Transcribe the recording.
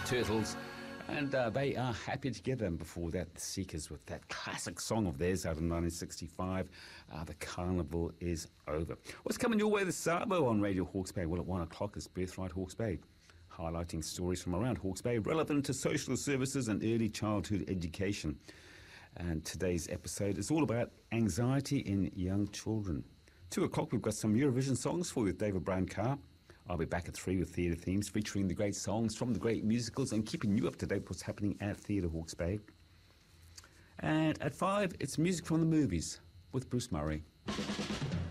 Turtles, and they are happy together. And before that, the Seekers with that classic song of theirs out of 1965, The Carnival Is Over. What's coming your way this Sabo on Radio Hawke's Bay? Well, at 1 o'clock is Birthright Hawke's Bay, highlighting stories from around Hawke's Bay relevant to social services and early childhood education. And today's episode is all about anxiety in young children. 2 o'clock, we've got some Eurovision songs for you with David Brown-Carr. I'll be back at 3 with Theatre Themes, featuring the great songs from the great musicals and keeping you up to date with what's happening at Theatre Hawke's Bay. And at 5, it's music from the movies with Bruce Murray.